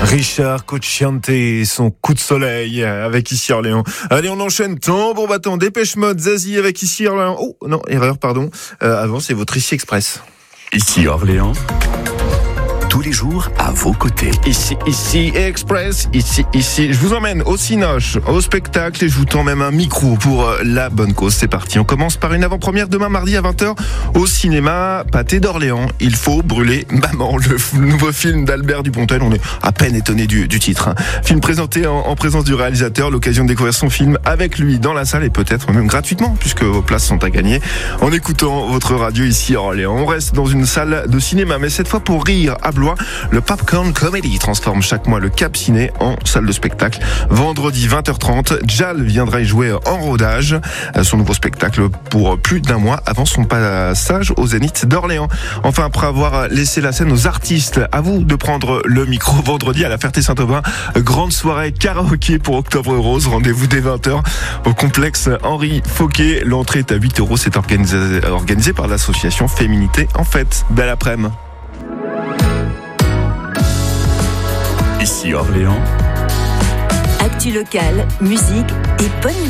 Richard Cocciante et son coup de soleil avec Ici Orléans. Allez, on enchaîne. Tambour battant, Dépêche Mode, Zazie avec Ici Orléans. Oh non, erreur, pardon. Avant, c'est votre Ici Express. Ici Orléans, tous les jours à vos côtés. Ici Express, ici. Je vous emmène au Cinoche, au spectacle et je vous tends même un micro pour la bonne cause. C'est parti. On commence par une avant-première demain mardi à 20h au cinéma Pâté d'Orléans. Il faut brûler maman, le nouveau film d'Albert Dupontel. On est à peine étonné du titre. Film présenté en présence du réalisateur. L'occasion de découvrir son film avec lui dans la salle et peut-être même gratuitement puisque vos places sont à gagner en écoutant votre radio ici à Orléans. On reste dans une salle de cinéma mais cette fois pour rire à Blois. Le Popcorn Comedy transforme chaque mois le Cap Ciné en salle de spectacle. Vendredi 20h30, Jal viendra y jouer en rodage. Son nouveau spectacle pour plus d'un mois avant son passage au Zénith d'Orléans. Enfin, après avoir laissé la scène aux artistes, à vous de prendre le micro vendredi à la Ferté-Saint-Aubin. Grande soirée karaoké pour Octobre Rose. Rendez-vous dès 20h au complexe Henri Fauquet. L'entrée est à 8€. C'est organisé par l'association Féminité en Fête. Belle après-midi. Ici Orléans. Actu locale, musique et bonne